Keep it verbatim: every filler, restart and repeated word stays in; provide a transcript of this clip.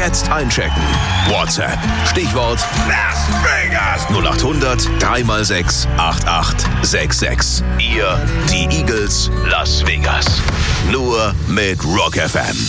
Jetzt einchecken. WhatsApp. Stichwort Las Vegas. null acht hundert drei mal sechs acht acht sechs sechs. Ihr, die Eagles, Las Vegas. Nur mit Rock F M.